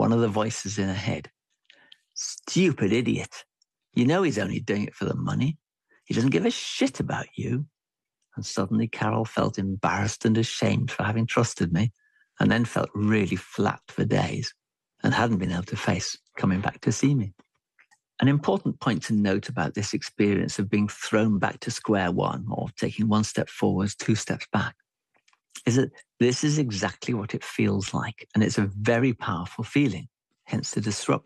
one of the voices in her head. Stupid idiot. You know he's only doing it for the money. He doesn't give a shit about you. And suddenly Carol felt embarrassed and ashamed for having trusted me, and then felt really flat for days and hadn't been able to face coming back to see me. An important point to note about this experience of being thrown back to square one, or taking one step forwards, two steps back, is that this is exactly what it feels like. And it's a very powerful feeling, hence the disruption.